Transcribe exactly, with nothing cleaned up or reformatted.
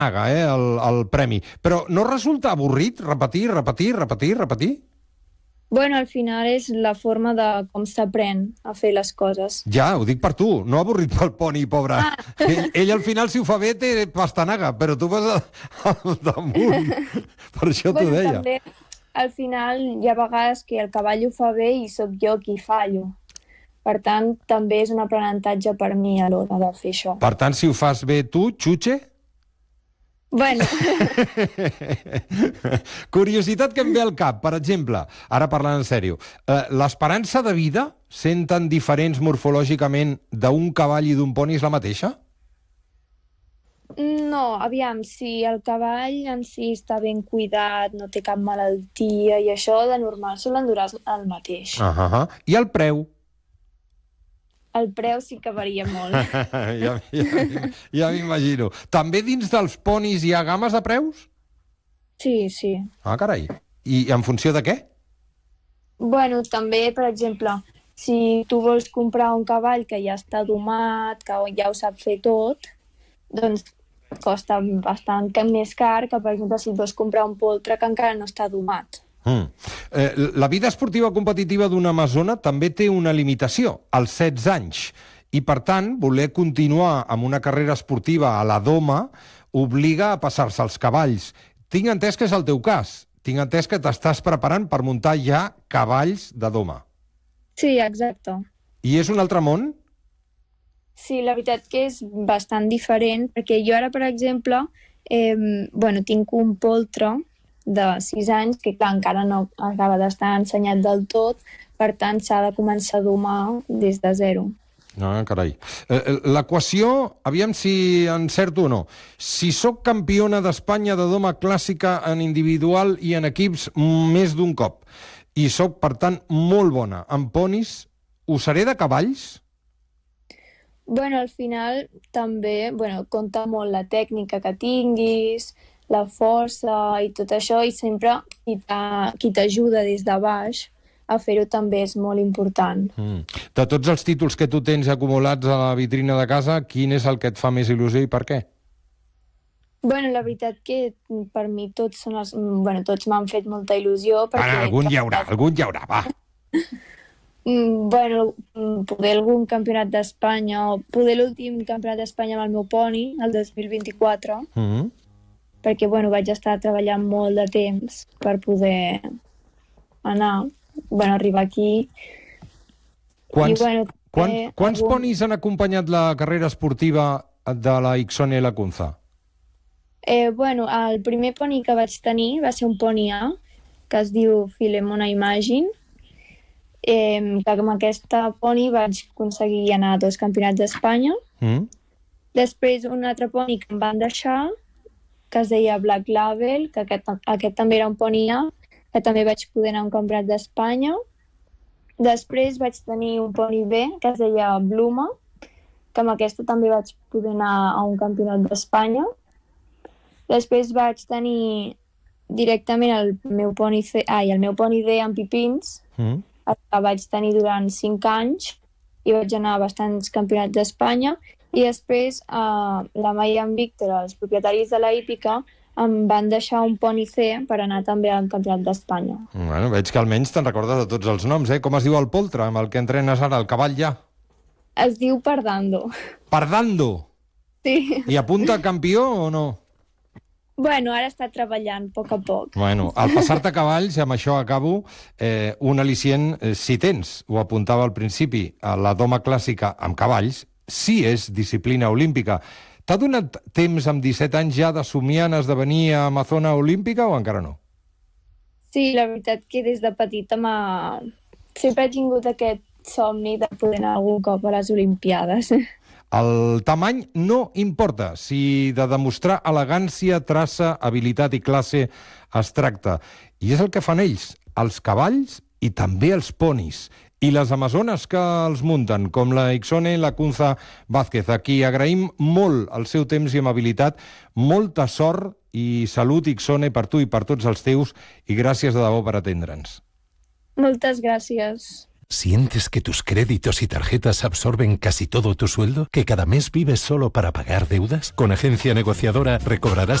paga, eh, el, el premi. Però no resulta avorrit repetir, repetir, repetir, repetir? Bueno, al final és la forma de com s'aprèn a fer les coses. Ja, ho dic per tu, no avorrit pel poni, pobre. Ah. Ell, ell al final, si ho fa bé, té pastanaga, però tu vas al damunt. Per això t'ho Bueno, deia. també, al final, hi ha vegades que el cavall ho fa bé i sóc jo qui fallo. Per tant, també és un aprenentatge per mi a l'hora de fer això. Per tant, si ho fas bé tu, xutxe? Bueno, Curiositat que em ve al cap, per exemple, ara parlant en sèrio, eh, l'esperança de vida, sent tan diferents morfològicament d'un cavall i d'un poni, és la mateixa? no, aviam, si el cavall en si està ben cuidat, no té cap malaltia i això, de normal solen durar el mateix. Uh -huh. I el preu? El preu sí que varia molt. ja ja, ja m'imagino. També dins dels ponis hi ha games de preus? Sí, sí. Ah, carai. I en funció de què? Bueno, també, per exemple, si tu vols comprar un cavall que ja està domat, que ja ho sap fer tot, doncs costa bastant més car que, per exemple, si et vols comprar un poltre que encara no està domat. Mm. Eh, la vida esportiva competitiva d'una amazona també té una limitació, als setze anys. I, per tant, voler continuar amb una carrera esportiva a la doma obliga a passar-se als cavalls. Tinc entès que és el teu cas. Tinc entès que t'estàs preparant per muntar ja cavalls de doma. Sí, exacte. I és un altre món? Sí, la veritat que és bastant diferent, perquè jo ara, per exemple, eh, bueno, tinc un poltre de sis anys, que clar, encara no acaba d'estar ensenyat del tot, per tant s'ha de començar a domar des de zero. Ah, carai. Eh, L'equació, aviam si encerto o no. Si sóc campiona d'Espanya de doma clàssica en individual i en equips més d'un cop, i sóc, per tant, molt bona en ponis, ho seré de cavalls? Bueno, al final també, bueno, compta molt la tècnica que tinguis, la força i tot això, i sempre qui t'ajuda des de baix a fer-ho també és molt important. Mm. De tots els títols que tu tens acumulats a la vitrina de casa, quin és el que et fa més il·lusió i per què? Bueno, la veritat que per mi tots són els, bueno, tots m'han fet molta il·lusió. Perquè... Ara, algun hi haurà, algun hi haurà, va. Bueno, poder algun campionat d'Espanya, o poder l'últim campionat d'Espanya amb el meu poni, el dos mil vint-i-quatre, mm-hmm. perquè, bueno, vaig estar treballant molt de temps per poder anar, bueno, arribar aquí. Quants, I, bueno, quan, eh, quants algun... ponis han acompanyat la carrera esportiva de la Ixone Lacunza? Eh, bueno, el primer poni que vaig tenir va ser un poni A, que es diu Filemona Imagine, eh, que amb aquesta poni vaig aconseguir anar a dos campionats d'Espanya. Mm. Després un altre poni que em van deixar, que es deia Black Label, que aquest, aquest també era un poni A, que també vaig poder anar a un campionat d'Espanya. Després vaig tenir un poni B, que es deia Bluma, que amb aquesta també vaig poder anar a un campionat d'Espanya. Després vaig tenir directament el meu poni C, ai, el meu poni D amb Pipins, mm. que vaig tenir durant cinc anys i vaig anar a bastants campionats d'Espanya. I després eh, la Maia i en Víctor, els propietaris de la hípica, em van deixar un poni C per anar també al campionat d'Espanya. Bueno, veig que almenys te'n recordes de tots els noms, eh? Com es diu el poltre amb el que entrenes ara, el cavall ja? Es diu Pardando. Pardando? Sí. I apunta a campió o no? Bueno, ara està treballant a poc a poc. Bueno, al passar-te a cavalls, i amb això acabo, eh, un al·licient, eh, si tens, ho apuntava al principi, a la doma clàssica amb cavalls, sí és disciplina olímpica. T'ha donat temps amb disset anys ja de somiar en esdevenir amazona olímpica o encara no? Sí, la veritat que des de petita m'ha... sempre he tingut aquest somni de poder anar algun cop a les Olimpiades. El tamany no importa, si de demostrar elegància, traça, habilitat i classe es tracta. I és el que fan ells, els cavalls i també els ponis. I les amazones que els munten, com la Ixone Lacunza Vázquez, a qui agraïm molt el seu temps i amabilitat, molta sort i salut, Ixone, per tu i per tots els teus, i gràcies de debò per atendre'ns. Moltes gràcies. ¿Sientes que tus créditos y tarjetas absorben casi todo tu sueldo? ¿Que cada mes vives solo para pagar deudas? Con Agencia Negociadora recobrarás